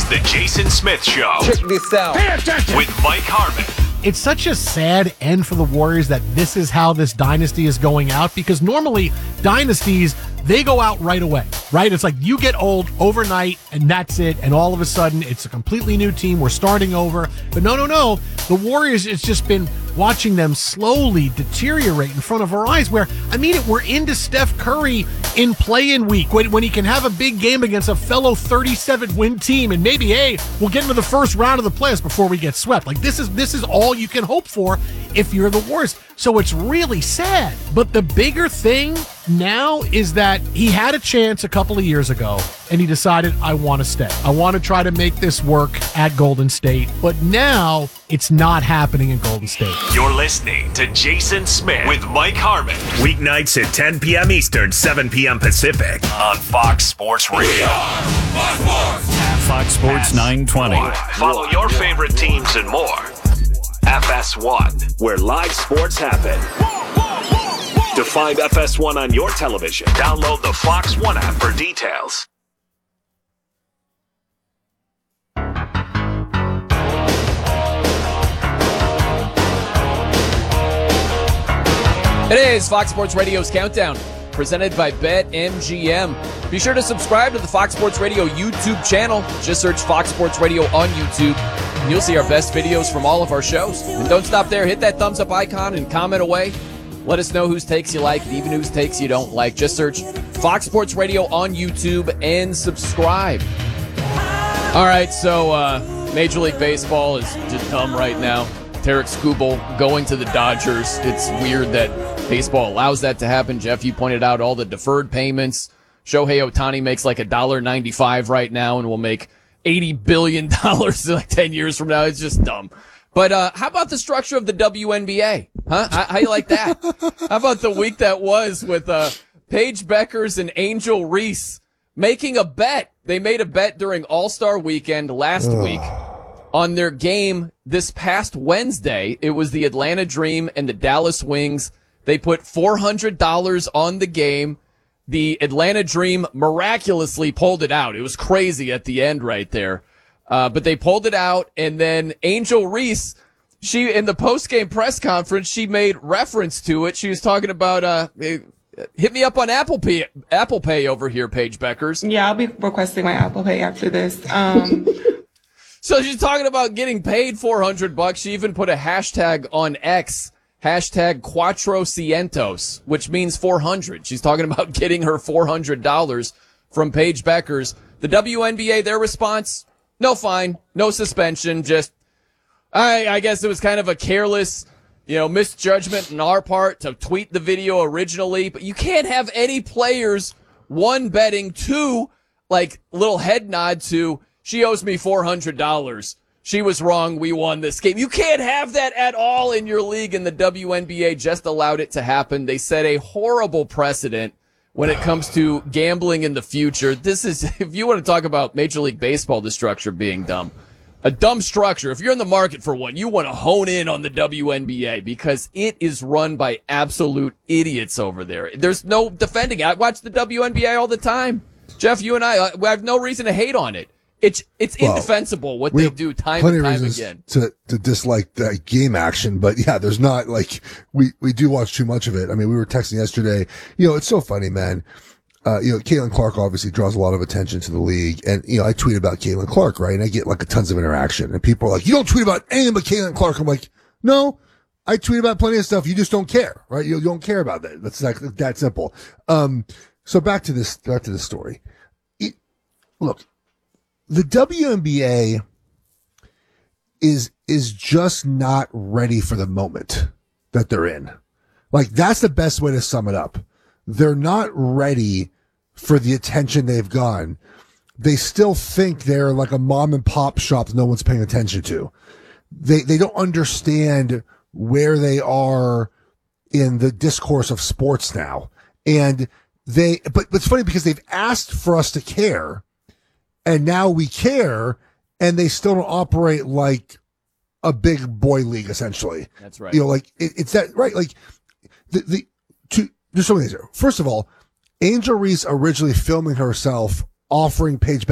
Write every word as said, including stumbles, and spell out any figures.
The Jason Smith Show. Check this out. Pay attention. With Mike Harmon. It's such a sad end for the Warriors that this is how this dynasty is going out, because normally dynasties, they go out right away, right? It's like you get old overnight and that's it. And all of a sudden it's a completely new team. We're starting over. But no, no, no. The Warriors, it's just been watching them slowly deteriorate in front of our eyes where, I mean, it, we're into Steph Curry in play-in week when, when he can have a big game against a fellow thirty-seven win team. And maybe, hey, we'll get into the first round of the playoffs before we get swept. Like this is, this is all you can hope for if you're the Warriors. So it's really sad. But the bigger thing now is that he had a chance a couple of years ago and he decided, I want to stay. I want to try to make this work at Golden State. But now it's not happening in Golden State. You're listening to Jason Smith with Mike Harmon. Weeknights at ten p.m. Eastern, seven p.m. Pacific On Fox Sports Radio. Fox Sports. Fox Sports nine twenty. Follow your favorite teams and more. F S one, where live sports happen. To find F S one on your television, download the Fox One app for details. It is Fox Sports Radio's Countdown, presented by BetMGM. Be sure to subscribe to the Fox Sports Radio YouTube channel. Just search Fox Sports Radio on YouTube, and you'll see our best videos from all of our shows. And don't stop there. Hit that thumbs up icon and comment away. Let us know whose takes you like and even whose takes you don't like. Just search Fox Sports Radio on YouTube and subscribe. All right, so uh, Major League Baseball is just dumb right now. Tarek Skubal going to the Dodgers. It's weird that baseball allows that to happen. Jeff, you pointed out all the deferred payments. Shohei Ohtani makes like one dollar ninety-five right now and will make eighty billion dollars like ten years from now. It's just dumb. But uh, how about the structure of the W N B A? Huh? How, how you like that? How about the week that was with uh, Paige Beckers and Angel Reese making a bet? They made a bet during All-Star Weekend last week on their game this past Wednesday. It was the Atlanta Dream and the Dallas Wings. They put four hundred dollars on the game. The Atlanta Dream miraculously pulled it out. It was crazy at the end right there. Uh, but they pulled it out, and then Angel Reese, she, in the post-game press conference, she made reference to it. She was talking about, uh, hit me up on Apple Pay, Apple Pay over here, Paige Beckers. Yeah, I'll be requesting my Apple Pay after this. Um, so she's talking about getting paid four hundred bucks. She even put a hashtag on X, hashtag Cuatrocientos, which means four hundred. She's talking about getting her four hundred dollars from Paige Beckers. The W N B A, their response, no fine, no suspension, just, I, I guess it was kind of a careless, you know, misjudgment on our part to tweet the video originally, but you can't have any players, one, betting, two, like, little head nod to, she owes me four hundred dollars. She was wrong. We won this game. You can't have that at all in your league, and the W N B A just allowed it to happen. They set a horrible precedent when it comes to gambling in the future. This is, if you want to talk about Major League Baseball, the structure being dumb, a dumb structure. If you're in the market for one, you want to hone in on the W N B A because it is run by absolute idiots over there. There's no defending it. I watch the W N B A all the time. Jeff, you and I, I have no reason to hate on it. It's it's well, indefensible what they do time and time again. To to dislike that game action, but yeah, there's not like we we do watch too much of it. I mean, we were texting yesterday. You know, it's so funny, man. Uh, you know, Caitlin Clark obviously draws a lot of attention to the league, and you know, I tweet about Caitlin Clark, right? And I get like a tons of interaction, and people are like, "You don't tweet about anything but Caitlin Clark." I'm like, "No, I tweet about plenty of stuff. You just don't care, right? You, you don't care about that. That's like that simple." Um, so back to this back to this story. It, look. The W N B A is, is just not ready for the moment that they're in. Like, that's the best way to sum it up. They're not ready for the attention they've gotten. They still think they're like a mom and pop shop that no one's paying attention to. They, they don't understand where they are in the discourse of sports now. And they, but, but it's funny because they've asked for us to care. And now we care, and they still don't operate like a big boy league, essentially. That's right. You know, like, it, it's that, right? Like, the, the, to, there's so many things here. First of all, Angel Reese originally filming herself offering Paige